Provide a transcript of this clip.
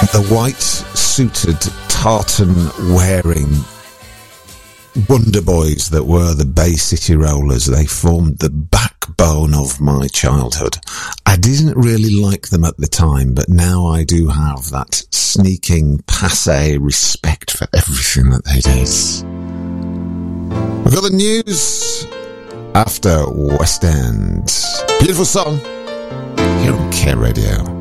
The white-suited, tartan-wearing Wonder Boys that were the Bay City Rollers, they formed the backbone of my childhood. I didn't really like them at the time, but now I do have that sneaking, passé respect for everything that they did. We've got the news after West End. Beautiful song here on Care Radio.